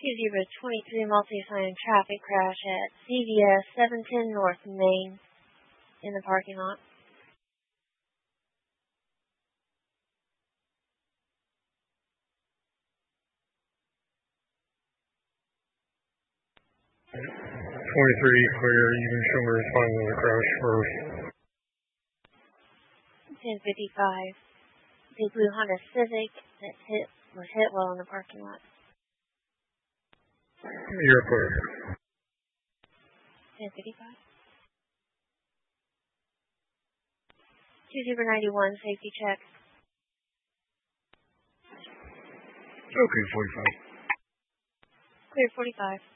2-0-23 multi-sign traffic crash at CVS 710 North Main in the parking lot. Clear. You can show me responding to the crash first. 10:55. Big blue Honda Civic that was hit while in the parking lot. You're clear. 10:55. 2-0-91 safety check. Okay, 45. Clear 45.